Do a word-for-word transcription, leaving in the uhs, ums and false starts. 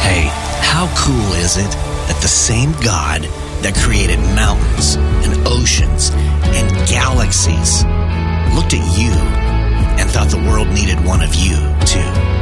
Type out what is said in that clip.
Hey, how cool is it that the same God that created mountains and oceans and galaxies looked at you and thought the world needed one of you?